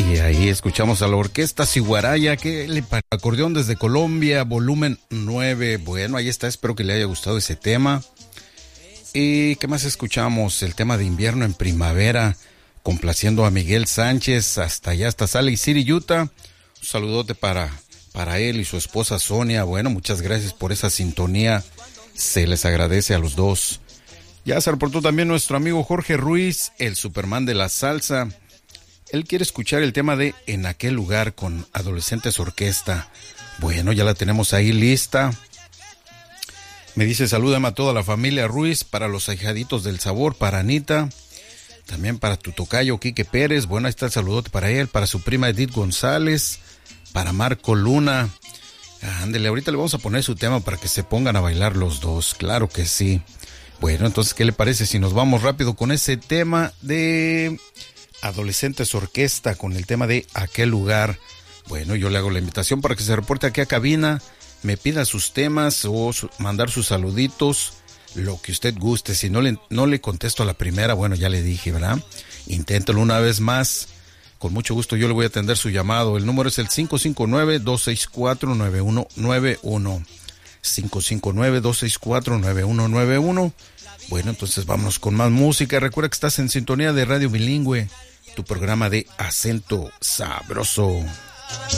Y ahí escuchamos a la orquesta Ciguaraya, que le para acordeón desde Colombia, volumen 9. Bueno, ahí está, espero que le haya gustado ese tema. ¿Y qué más escuchamos? El tema de Invierno en Primavera, complaciendo a Miguel Sánchez, hasta allá, hasta Salt Lake City, Utah. Un saludote para él y su esposa Sonia. Bueno, muchas gracias por esa sintonía, se les agradece a los dos. Ya se reportó también nuestro amigo Jorge Ruiz, el Superman de la salsa. Él quiere escuchar el tema de En aquel lugar con Adolescentes Orquesta. Bueno, ya la tenemos ahí lista. Me dice, salúdame a toda la familia Ruiz, para los ahijaditos del sabor, para Anita, también para tu tocayo Quique Pérez. Bueno, ahí está el saludote para él, para su prima Edith González, para Marco Luna. Ándele, ahorita le vamos a poner su tema para que se pongan a bailar los dos, claro que sí. Bueno, entonces, ¿qué le parece si nos vamos rápido con ese tema de Adolescentes Orquesta, con el tema de Aquel Lugar? Bueno, yo le hago la invitación para que se reporte aquí a cabina, me pida sus temas o mandar sus saluditos, lo que usted guste. Si no le contesto a la primera, bueno, ya le dije, ¿verdad? Inténtelo una vez más. Con mucho gusto yo le voy a atender su llamado. El número es el 559-264-9191. 559-264-9191. Bueno, entonces vámonos con más música. Recuerda que estás en sintonía de Radio Bilingüe, tu programa de acento sabroso.